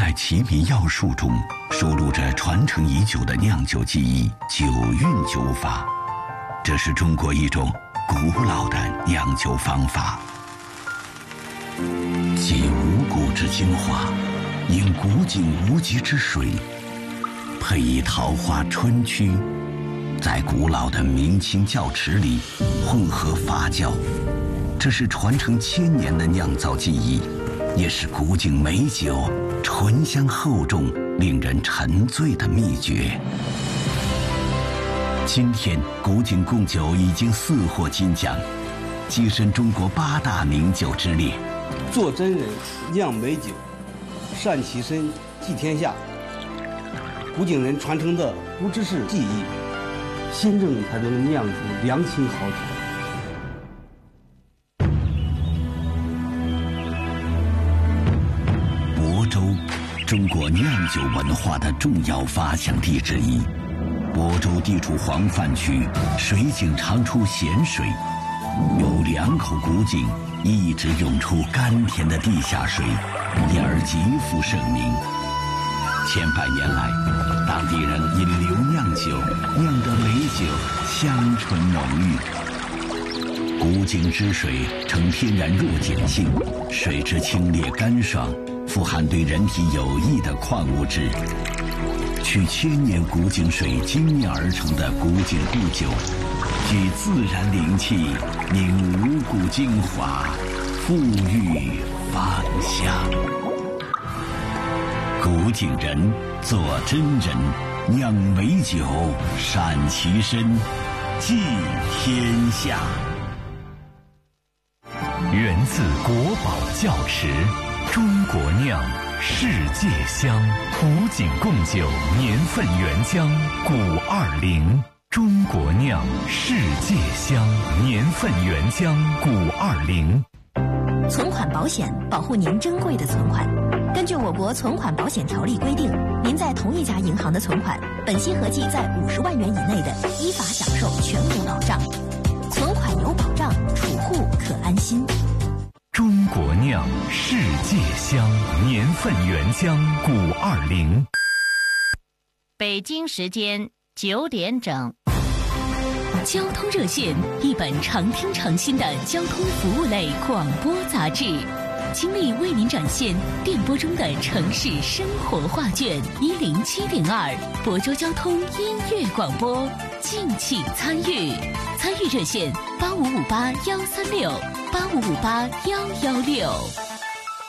在奇米药术中收录着传承已久的酿酒技艺——酒韵酒法。这是中国一种古老的酿酒方法，集五谷之精华，饮古井无极之水，配以桃花春曲，在古老的明清窖池里混合发酵。这是传承千年的酿造技艺，也是古井美酒醇香厚重、令人沉醉的秘诀。今天，古井贡酒已经4获金奖，跻身中国8大名酒之列。 做真人，酿美酒，善其身，济天下。古井人传承的不只是技艺，心正才能酿出良清好酒。 亳州，中国酿酒文化的重要发祥地之一。亳州地处黄泛区，水井常出咸水，有2口古井一直涌出甘甜的地下水，因而极负盛名。千百年来，当地人因流酿酒，酿得美酒香醇浓郁。古井之水呈天然弱碱性，水质清冽干爽，富含对人体有益的矿物质。取千年古井水精炼而成的古井故酒，具自然灵气，凝五谷精华，馥郁芳香。古井人做真人，酿美酒，善其身，济天下。 源自国宝窖池，中国酿，世界香。古井贡酒年份原浆920，中国酿，世界香，年份原浆920。 存款保险保护您珍贵的存款。根据我国存款保险条例规定，您在同一家银行的存款，本息合计在50万元以内的，依法享受全额保障。存款有保障，储户可安心。 中国酿，世界香，年份原浆920。 北京时间9点整。 交通热线，一本常听常新的交通服务类广播杂志，倾力为您展现电波中的城市生活画卷。107.2亳州交通音乐广播，敬请参与。参与热线8558-136，8558-116。